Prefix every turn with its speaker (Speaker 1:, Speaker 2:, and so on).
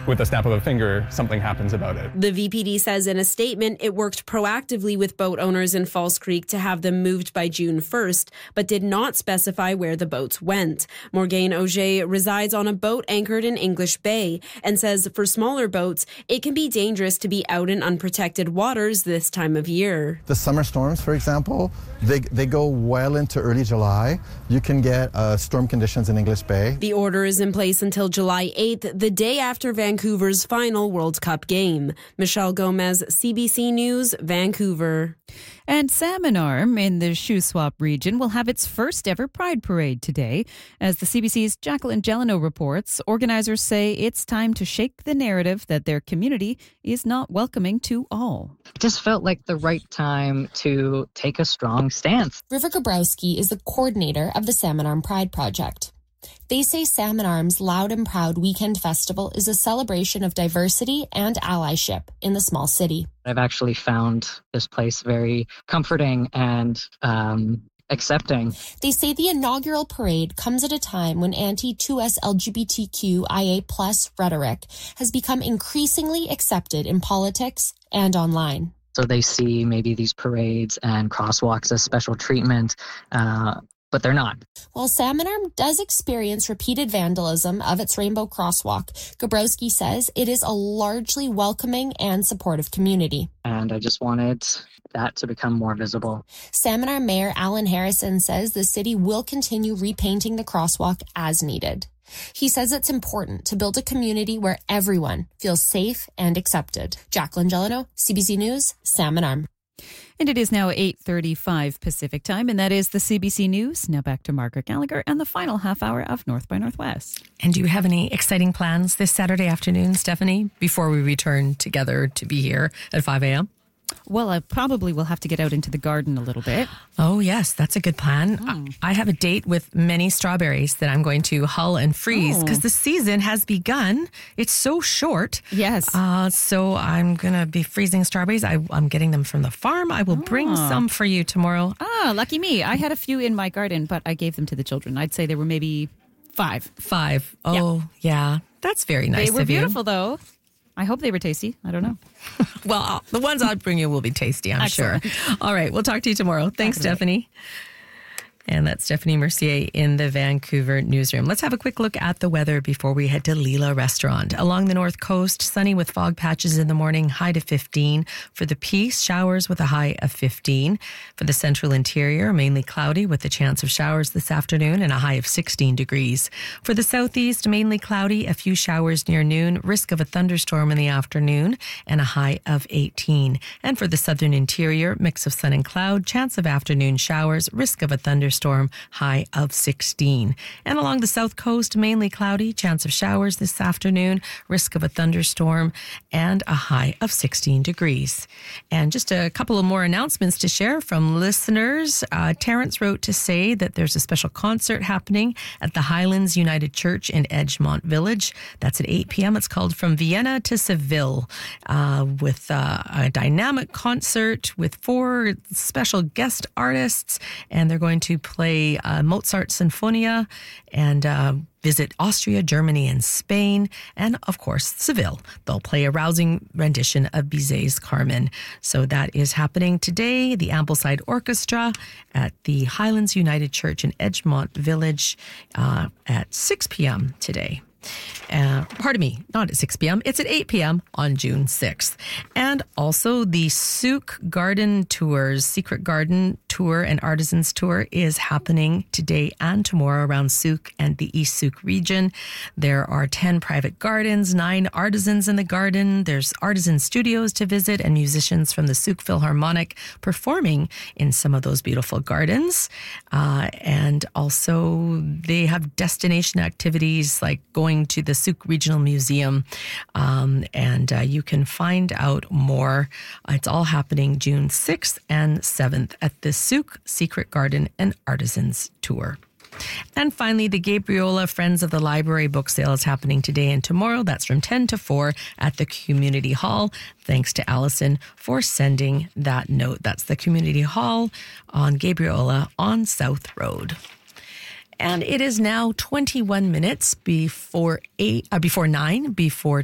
Speaker 1: with a snap of a finger, something happens about it.
Speaker 2: The VPD says in a statement it worked proactively with boat owners in False Creek to have them moved by June 1st, but did not specify where the boats went. Morgane Auger resides on a boat anchored in English Bay and says for smaller boats, it can be dangerous to be out in unprotected waters this time of year.
Speaker 3: The summer storms, for example, they go well into early July. You can get storm conditions in English Bay.
Speaker 2: The order is in place until July 8th, the day after Vancouver's final World Cup game. Michelle Gomez, CBC News, Vancouver.
Speaker 4: And Salmon Arm in the Shuswap region will have its first ever Pride Parade today. As the CBC's Jacqueline Gelano reports, organizers say it's time to shake the narrative that their community is not welcoming to all.
Speaker 5: It just felt like the right time to take a strong stance.
Speaker 6: River Gabrowski is the coordinator of the Salmon Arm Pride Project. They say Salmon Arm's Loud and Proud Weekend Festival is a celebration of diversity and allyship in the small city.
Speaker 5: I've actually found this place very comforting and accepting.
Speaker 6: They say the inaugural parade comes at a time when anti-2S LGBTQIA+ rhetoric has become increasingly accepted in politics and online.
Speaker 5: So they see maybe these parades and crosswalks as special treatment, but they're not.
Speaker 6: While Salmon Arm does experience repeated vandalism of its Rainbow Crosswalk, Gabrowski says it is a largely welcoming and supportive community.
Speaker 5: And I just wanted that to become more visible.
Speaker 6: Salmon Arm Mayor Alan Harrison says the city will continue repainting the crosswalk as needed. He says it's important to build a community where everyone feels safe and accepted. Jacqueline Gelano, CBC News, Salmon Arm.
Speaker 4: And it is now 8:35 Pacific time, and that is the CBC News. Now back to Margaret Gallagher and the final half hour of North by Northwest.
Speaker 7: And do you have any exciting plans this Saturday afternoon, Stephanie, before we return together to be here at 5 a.m.?
Speaker 4: Well, I probably will have to get out into the garden a little bit.
Speaker 7: Oh, yes, that's a good plan. I have a date with many strawberries that I'm going to hull and freeze because the season has begun. It's so short.
Speaker 4: Yes.
Speaker 7: So I'm going to be freezing strawberries. I'm getting them from the farm. I will bring some for you tomorrow.
Speaker 4: Lucky me. I had a few in my garden, but I gave them to the children. I'd say there were maybe five.
Speaker 7: Oh, yeah. That's very nice of you.
Speaker 4: They were beautiful, though. I hope they were tasty. I don't know.
Speaker 7: Well, the ones I'll bring you will be tasty, I'm sure. All right. We'll talk to you tomorrow. Thanks, Stephanie. And that's Stephanie Mercier in the Vancouver newsroom. Let's have a quick look at the weather before we head to Lila Restaurant. Along the north coast, sunny with fog patches in the morning, high to 15. For the Peace, showers with a high of 15. For the central interior, mainly cloudy with a chance of showers this afternoon and a high of 16 degrees. For the southeast, mainly cloudy, a few showers near noon, risk of a thunderstorm in the afternoon and a high of 18. And for the southern interior, mix of sun and cloud, chance of afternoon showers, risk of a thunderstorm, high of 16. And along the south coast, mainly cloudy, chance of showers this afternoon, risk of a thunderstorm, and a high of 16 degrees. And just a couple of more announcements to share from listeners. Terrence wrote to say that there's a special concert happening at the Highlands United Church in Edgemont Village. That's at 8 p.m. It's called From Vienna to Seville, with a dynamic concert with 4 special guest artists, and they're going to play Mozart Sinfonia and visit Austria, Germany, and Spain, and of course, Seville. They'll play a rousing rendition of Bizet's Carmen. So that is happening today. The Ambleside Orchestra at the Highlands United Church in Edgemont Village at 6 p.m. today. Pardon me, not at 6 p.m. It's at 8 p.m. on June 6th. And also the Souk Garden Tours, Secret Garden Tour and Artisans Tour is happening today and tomorrow around Souk and the East Souk region. There are 10 private gardens, 9 artisans in the garden. There's artisan studios to visit and musicians from the Souk Philharmonic performing in some of those beautiful gardens. And also they have destination activities like going to the Souk Regional Museum, and you can find out more. It's all happening June 6th and 7th at the Souk Secret Garden and Artisans Tour. And finally, the Gabriola Friends of the Library book sale is happening today and tomorrow. That's from 10 to 4 at the Community Hall. Thanks to Allison for sending that note. That's the Community Hall on Gabriola on South Road. And it is now 21 minutes before 9, before